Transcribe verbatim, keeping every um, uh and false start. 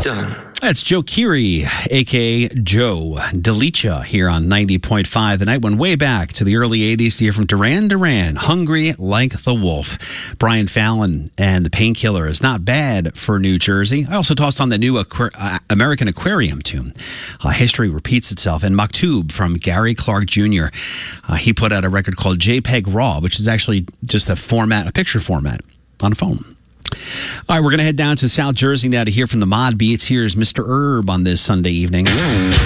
done. That's Joe Keery, a k a. Joe Delicia, here on ninety point five. The night went way back to the early eighties to hear from Duran Duran, Hungry Like the Wolf. Brian Fallon and the Painkiller is not bad for New Jersey. I also tossed on the new Aqu- uh, American Aquarium tune. Uh, history repeats itself. And Maktub from Gary Clark Junior Uh, he put out a record called JPEG RAW, which is actually just a format, a picture format on a phone. All right, we're going to head down to South Jersey now to hear from the Mod Beats. Here's Mister Herb on this Sunday evening.